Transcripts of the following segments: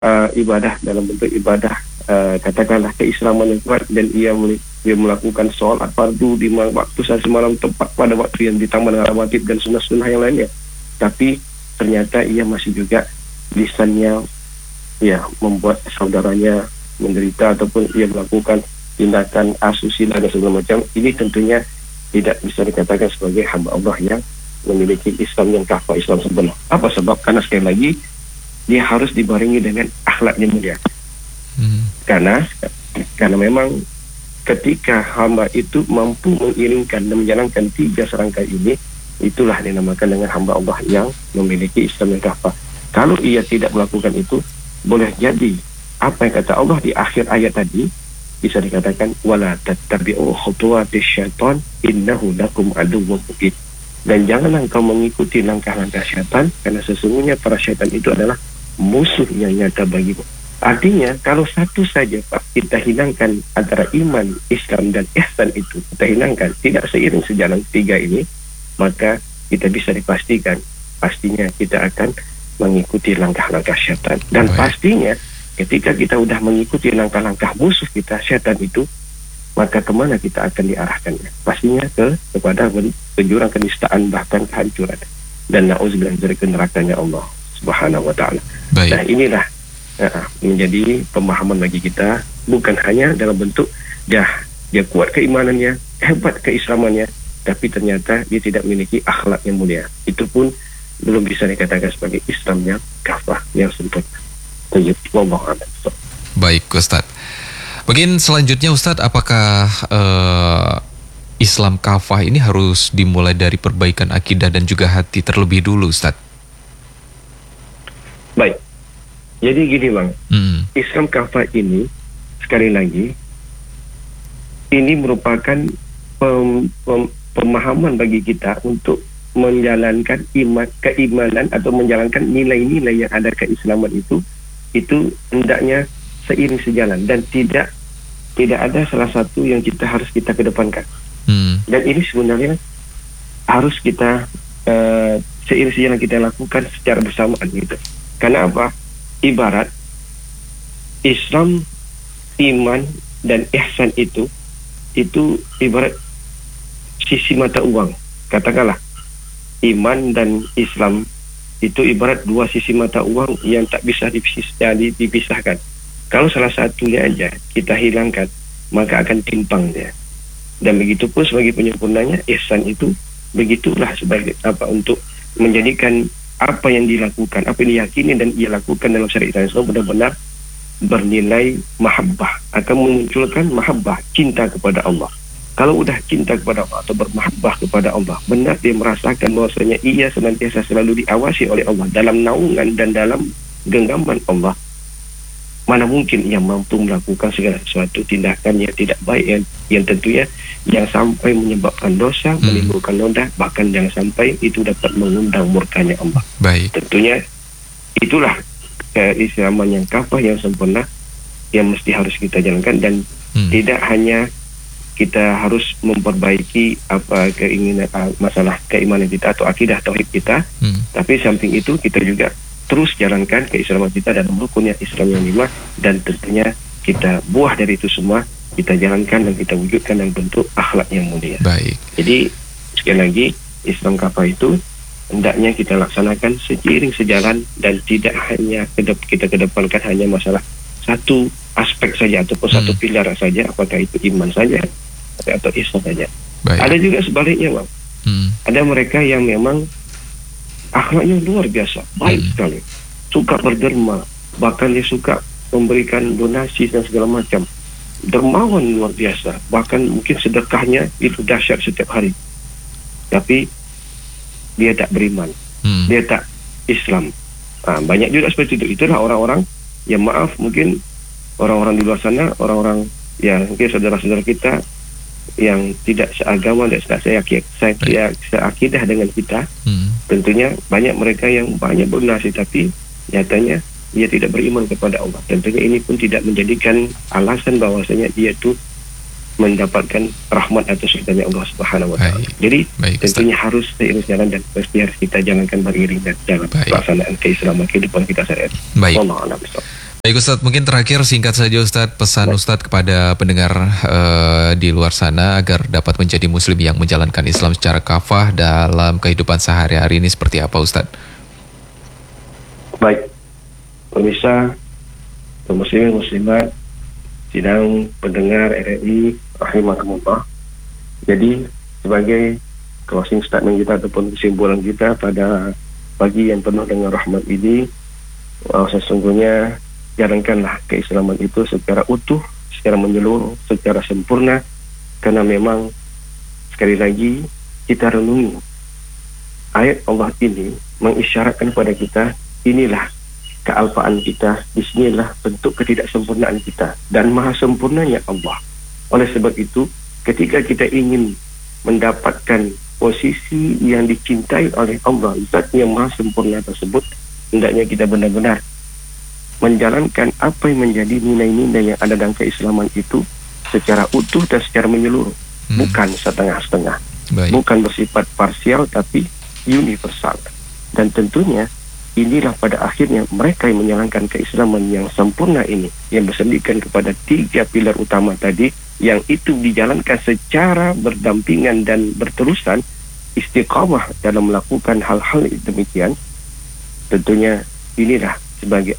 ibadah dalam bentuk ibadah katakanlah keislaman yang kuat, dan dia melakukan sholat fardu di waktu sehari semalam tepat pada waktu yang ditambah dengan rawatib dan sunnah-sunnah yang lainnya, tapi ternyata ia masih juga lisannya ya membuat saudaranya menderita, ataupun ia melakukan tindakan asusila dan segala macam, ini tentunya tidak bisa dikatakan sebagai hamba Allah yang memiliki Islam yang kafah, Islam sebenar. Apa sebab? Karena sekali lagi dia harus dibarengi dengan akhlak yang mulia. Karena memang ketika hamba itu mampu mengiringkan dan menjalankan 3 serangkai ini, itulah dinamakan dengan hamba Allah yang memiliki Islam yang kafah. Kalau ia tidak melakukan itu, boleh jadi apa yang kata Allah di akhir ayat tadi bisa dikatakan wala tattabi'u khutuwatis syaitan innahu lakum aduwwun mubin. Dan janganlah engkau mengikuti langkah-langkah syaitan, karena sesungguhnya para syaitan itu adalah musuh yang nyata bagimu. Artinya kalau satu saja Pak, kita hilangkan antara iman, Islam dan ihsan itu, kita hilangkan, tidak seiring sejalan 3 ini, maka kita bisa dipastikan pastinya kita akan mengikuti langkah-langkah syaitan. Dan pastinya ketika kita sudah mengikuti langkah-langkah musuh kita, syaitan itu, maka kemana kita akan diarahkannya? Pastinya kepada jurang kenistaan, bahkan kehancuran. Dan na'udzubillah dari nerakanya Allah Subhanahu wa ta'ala. Nah inilah menjadi pemahaman bagi kita, bukan hanya dalam bentuk dia kuat keimanannya, hebat keislamannya, tapi ternyata dia tidak memiliki akhlak yang mulia. Itu pun belum bisa dikatakan sebagai Islam yang kafah, yang sempurna. Baik Ustaz. Mungkin selanjutnya Ustadz, apakah Islam kafah ini harus dimulai dari perbaikan akidah dan juga hati terlebih dulu Ustadz? Baik, jadi gini Bang, Islam kafah ini sekali lagi ini merupakan pemahaman bagi kita untuk menjalankan keimanan atau menjalankan nilai-nilai yang ada keislaman itu hendaknya seiring sejalan, dan tidak ada salah satu yang harus kita kedepankan. Dan ini sebenarnya harus kita seiring sejalan kita lakukan secara bersamaan gitu. Karena apa? Ibarat Islam, iman dan ihsan itu ibarat sisi mata uang. Katakanlah iman dan Islam itu ibarat 2 sisi mata uang yang tak bisa dipisahkan. Kalau salah satunya aja kita hilangkan, maka akan timpang dia. Dan begitu pun sebagai penyempurnanya, ihsan itu begitulah sebagai untuk menjadikan apa yang dilakukan, apa yang diyakini dan ia lakukan dalam syariat Islam benar-benar bernilai mahabbah, akan memunculkan mahabbah, cinta kepada Allah. Kalau udah cinta kepada Allah atau bermahabbah kepada Allah, benar dia merasakan bahwasanya ia senantiasa selalu diawasi oleh Allah dalam naungan dan dalam genggaman Allah. Mana mungkin ia mampu melakukan segala sesuatu tindakan yang tidak baik, yang tentunya yang sampai menyebabkan dosa, menimbulkan noda, bahkan yang sampai itu dapat mengundang murkanya Allah. Baik. Tentunya itulah keislaman yang kafah, yang sempurna, yang mesti harus kita jalankan. Dan tidak hanya kita harus memperbaiki keinginan masalah keimanan kita atau akidah tauhid kita, tapi samping itu kita juga terus jalankan keislaman kita dalam rukunnya Islam yang 5, dan tentunya kita buah dari itu semua kita jalankan dan kita wujudkan dalam bentuk akhlak yang mulia. Baik. Jadi sekali lagi Islam kafah itu hendaknya kita laksanakan seiring sejalan, dan tidak hanya kita kedepankan hanya masalah satu aspek saja ataupun satu pilar saja, apakah itu iman saja atau Islam saja. Baik. Ada juga sebaliknya Bang. Ada mereka yang memang akhlaknya luar biasa, baik sekali, suka berderma, bahkan dia suka memberikan donasi dan segala macam, dermawan luar biasa, bahkan mungkin sedekahnya itu dahsyat setiap hari, tapi dia tak beriman, dia tak Islam. Banyak juga seperti itu. Itulah orang-orang yang mungkin orang-orang di luar sana, orang-orang yang mungkin saudara-saudara kita yang tidak seagama dan saya seakidah dengan kita. Tentunya banyak mereka yang banyak berdonasi, tapi nyatanya dia tidak beriman kepada Allah. Tentunya ini pun tidak menjadikan alasan bahwasanya dia itu mendapatkan rahmat atau surganya Allah Subhanahu wa taala. Jadi tentunya harus seiring jalan, dan pasti harus kita jalankan beriring dan jalan pelaksanaan keislaman kehidupan kita sehari-hari. Baik. Baik Ustadz, mungkin terakhir singkat saja Ustadz, pesan Ustadz kepada pendengar di luar sana agar dapat menjadi muslim yang menjalankan Islam secara kafah dalam kehidupan sehari-hari ini seperti apa Ustadz? Baik, pemirsa, muslimin muslimat, sidang pendengar RRI rahimakumullah. Jadi sebagai closing statement kita ataupun kesimpulan kita pada pagi yang penuh dengan rahmat ini, sesungguhnya jalankanlah keislaman itu secara utuh, secara menyeluruh, secara sempurna, karena memang sekali lagi kita renungi ayat Allah ini mengisyaratkan kepada kita, inilah kealpaan kita, disinilah bentuk ketidaksempurnaan kita, dan maha sempurnanya Allah. Oleh sebab itu, ketika kita ingin mendapatkan posisi yang dicintai oleh Allah, Zat yang maha sempurna tersebut, hendaknya kita benar-benar menjalankan apa yang menjadi nilai-nilai yang ada dalam keislaman itu secara utuh dan secara menyeluruh, bukan setengah-setengah, bukan bersifat parsial tapi universal. Dan tentunya inilah pada akhirnya mereka yang menjalankan keislaman yang sempurna ini, yang bersendikan kepada 3 pilar utama tadi, yang itu dijalankan secara berdampingan dan berterusan, istiqamah dalam melakukan hal-hal demikian. Tentunya inilah sebagai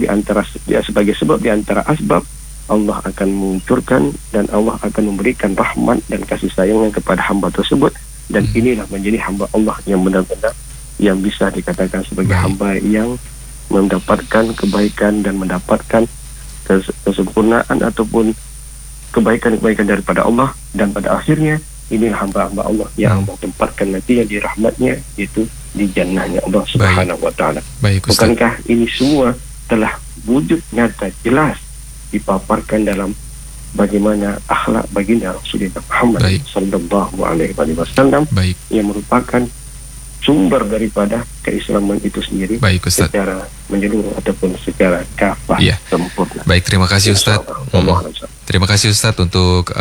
sebab di antara asbab Allah akan menguncurkan dan Allah akan memberikan rahmat dan kasih sayangnya kepada hamba tersebut, dan inilah menjadi hamba Allah yang benar-benar yang bisa dikatakan sebagai hamba yang mendapatkan kebaikan dan mendapatkan kesempurnaan ataupun kebaikan-kebaikan daripada Allah, dan pada akhirnya inilah hamba-hamba Allah yang Allah tempatkan nantinya di rahmatnya, itu di jannahnya Allah Subhanahu wa ta'ala. Bukankah ini semua telah wujud nyata jelas dipaparkan dalam bagaimana akhlak baginda Rasulullah Muhammad sallallahu alaihi wasallam yang merupakan sumber daripada keislaman itu sendiri, secara menyeluruh ataupun secara kafah sempurna. Baik, terima kasih Ustadz. Terima kasih Ustadz untuk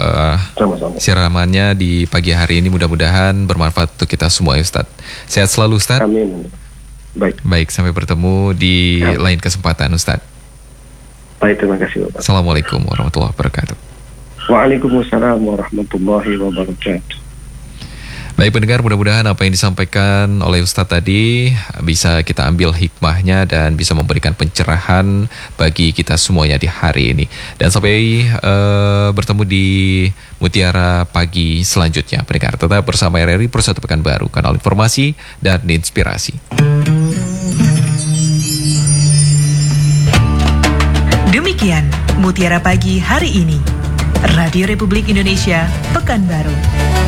siramannya di pagi hari ini, mudah-mudahan bermanfaat untuk kita semua ya Ustadz. Sehat selalu Ustadz. Amin. Baik, sampai bertemu di lain kesempatan Ustadz. Baik, terima kasih Bapak. Assalamualaikum warahmatullahi wabarakatuh. Waalaikumsalam warahmatullahi wabarakatuh. Baik pendengar, mudah-mudahan apa yang disampaikan oleh Ustadz tadi bisa kita ambil hikmahnya dan bisa memberikan pencerahan bagi kita semuanya di hari ini. Dan sampai bertemu di Mutiara Pagi selanjutnya. Pendengar tetap bersama RRI Persatu Pekanbaru, kanal informasi dan inspirasi. Demikian Mutiara Pagi hari ini, Radio Republik Indonesia Pekanbaru.